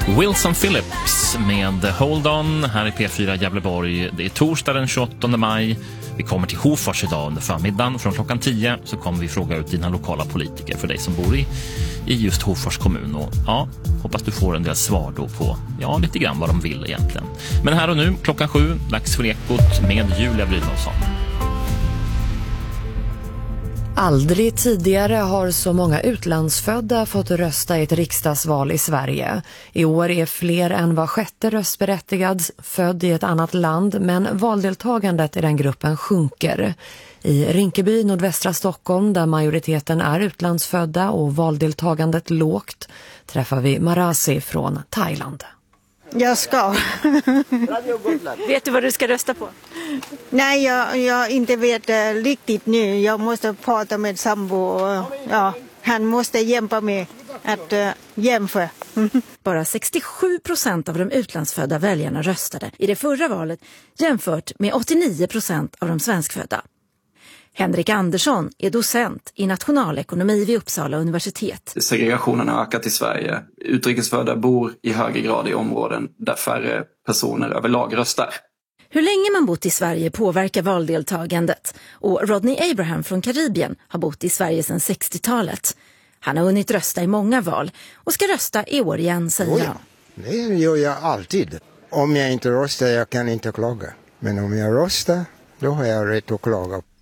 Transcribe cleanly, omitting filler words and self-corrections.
Wilson Phillips med Hold On här i P4 Gävleborg. Det är torsdag den 28 maj. Vi kommer till Hofors idag under förmiddagen. Från klockan 10 så kommer vi fråga ut dina lokala politiker för dig som bor i just Hofors kommun. Och ja, hoppas du får en del svar då på lite grann vad de vill egentligen. Men här och nu, klockan 7, dags för Ekot med Julia Brynolfsson. Aldrig tidigare har så många utlandsfödda fått rösta i ett riksdagsval i Sverige. I år är fler än var sjätte röstberättigad född i ett annat land, men valdeltagandet i den gruppen sjunker. I Rinkeby, nordvästra Stockholm, där majoriteten är utlandsfödda och valdeltagandet lågt, träffar vi Marasi från Thailand. Jag ska. Vet du vad du ska rösta på? Nej, jag inte vet riktigt nu. Jag måste prata med sambo. Han måste hjälpa mig att jämföra. Bara 67% av de utlandsfödda väljarna röstade i det förra valet jämfört med 89% av de svenskfödda. Henrik Andersson är docent i nationalekonomi vid Uppsala universitet. Segregationen har ökat i Sverige. Utrikesfödda bor i högre grad i områden där färre personer överlag röstar. Hur länge man bott i Sverige påverkar valdeltagandet. Och Rodney Abraham från Karibien har bott i Sverige sedan 60-talet. Han har hunnit rösta i många val och ska rösta i år igen, säger han. Det gör jag alltid. Om jag inte röstar, jag kan inte klaga. Men om jag röstar, då har jag rätt att klaga